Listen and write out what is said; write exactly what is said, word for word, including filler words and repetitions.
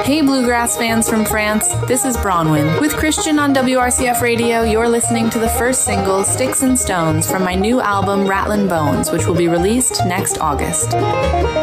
Hey Bluegrass fans from France, this is Bronwyn. With Christian on W R C F Radio, you're listening to the first single, Sticks and Stones, from my new album, Rattlin' Bones, which will be released next August.